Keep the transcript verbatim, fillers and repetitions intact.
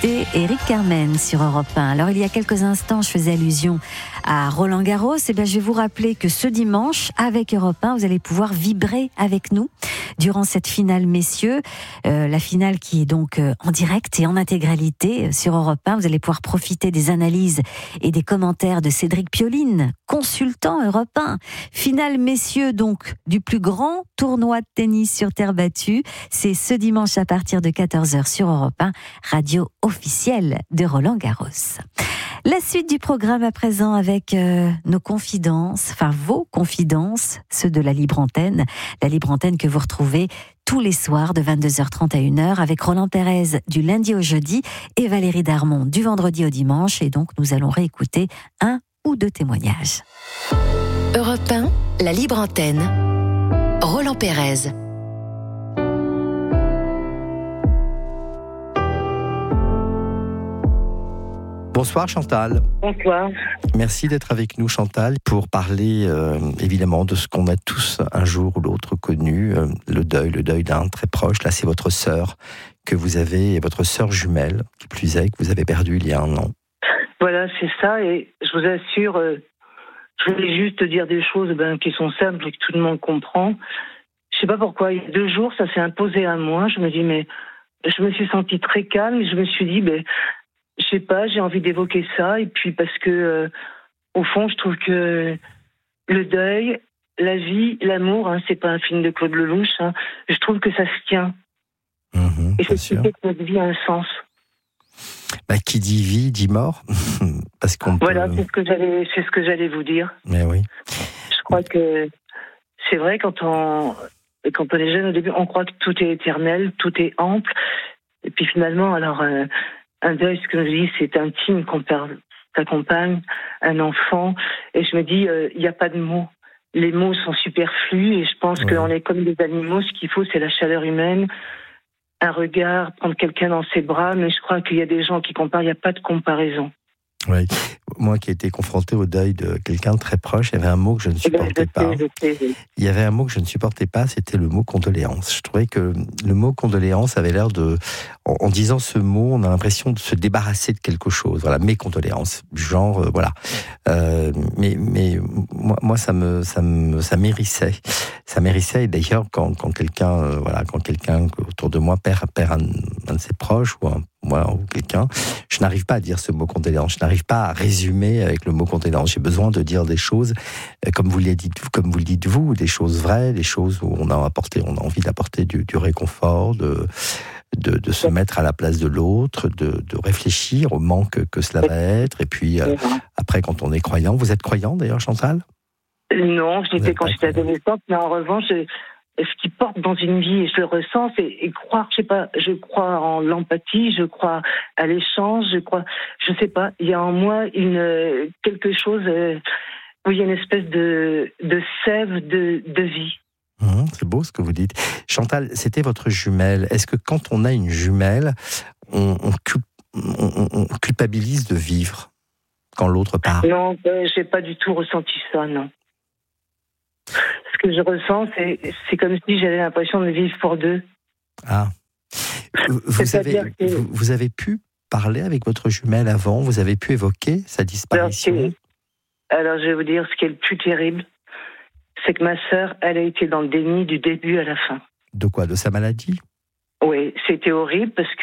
C'était Éric Carmen sur Europe un. Alors il y a quelques instants, je faisais allusion à Roland Garros. Et bien, je vais vous rappeler que ce dimanche, avec Europe un, vous allez pouvoir vibrer avec nous durant cette finale, messieurs. Euh, la finale qui est donc euh, en direct et en intégralité sur Europe un. Vous allez pouvoir profiter des analyses et des commentaires de Cédric Pioline, consultant Europe un. Finale, messieurs, donc du plus grand tournoi de tennis sur terre battue. C'est ce dimanche à partir de quatorze heures sur Europe un, radio officielle de Roland Garros. La suite du programme à présent avec euh, nos confidences, enfin vos confidences, ceux de la Libre Antenne. La Libre Antenne que vous retrouvez tous les soirs de vingt-deux heures trente à une heure avec Roland Pérez du lundi au jeudi et Valérie Darmon du vendredi au dimanche. Et donc nous allons réécouter un ou deux témoignages. Europe un, la Libre Antenne. Roland Pérez. Bonsoir Chantal. Bonsoir. Merci d'être avec nous Chantal pour parler euh, évidemment de ce qu'on a tous un jour ou l'autre connu, euh, le deuil, le deuil d'un très proche. Là c'est votre sœur que vous avez, votre sœur jumelle, qui plus est, que vous avez perdue il y a un an. Voilà, c'est ça, et je vous assure, euh, je voulais juste dire des choses ben, qui sont simples et que tout le monde comprend. Je sais pas pourquoi, il y a deux jours, ça s'est imposé à moi, je me dis, mais je me suis sentie très calme, et je me suis dit, ben, je sais pas, j'ai envie d'évoquer ça, et puis parce que, euh, au fond, je trouve que le deuil, la vie, l'amour, hein, c'est pas un film de Claude Lelouch, hein, je trouve que ça se tient. Mmh, et c'est ce qui fait que notre vie a un sens. Bah, qui dit vie, dit mort. Parce qu'on voilà, peut... c'est ce que j'allais, c'est ce que j'allais vous dire. Mais oui. Je crois que c'est vrai, quand on, quand on est jeune au début, on croit que tout est éternel, tout est ample. Et puis finalement, alors, euh, un deuil, ce que je dis, c'est intime qu'on perd sa compagne, un enfant. Et je me dis, il euh, n'y a pas de mots. Les mots sont superflus et je pense oui. qu'on est comme des animaux. Ce qu'il faut, c'est la chaleur humaine, un regard, prendre quelqu'un dans ses bras. Mais je crois qu'il y a des gens qui comparent, il n'y a pas de comparaison. Oui, moi qui ai été confronté au deuil de quelqu'un de très proche, il y avait un mot que je ne supportais eh ben, je pas. sais, je sais. Il y avait un mot que je ne supportais pas, c'était le mot condoléance. Je trouvais que le mot condoléance avait l'air de... En, en disant ce mot, on a l'impression de se débarrasser de quelque chose. Voilà, mes condoléances. Genre, euh, voilà. Euh, mais mais moi, moi ça me ça me ça m'hérissait. Ça m'hérissait. Et d'ailleurs, quand, quand quelqu'un, euh, voilà, quand quelqu'un autour de moi perd, perd un, un de ses proches ou un Voilà, ou quelqu'un, je n'arrive pas à dire ce mot condoléance, je n'arrive pas à résumer avec le mot condoléance. J'ai besoin de dire des choses, comme vous le dites, comme vous le dites vous, des choses vraies, des choses où on a apporté, on a envie d'apporter du, du réconfort, de, de, de se mettre à la place de l'autre, de, de réfléchir au manque que cela va être. Et puis euh, après, quand on est croyant, vous êtes croyant d'ailleurs, Chantal ? Non, je l'étais quand j'étais adolescente, mais en revanche, je... ce qui porte dans une vie, et je le ressens, c'est et croire, je sais pas, je crois en l'empathie, je crois à l'échange, je crois, je sais pas, il y a en moi une quelque chose euh, où il y a une espèce de de sève de de vie. Mmh, c'est beau ce que vous dites, Chantal. C'était votre jumelle. Est-ce que quand on a une jumelle, on, on, on, on culpabilise de vivre quand l'autre part ? Non, euh, j'ai pas du tout ressenti ça, non. Ce que je ressens, c'est, c'est comme si j'avais l'impression de vivre pour deux. Ah. Vous avez, que... vous, vous avez pu parler avec votre jumelle avant ? Vous avez pu évoquer sa disparition ? Alors, alors, je vais vous dire, ce qui est le plus terrible, c'est que ma sœur, elle a été dans le déni du début à la fin. De quoi ? De sa maladie ? Oui, c'était horrible parce que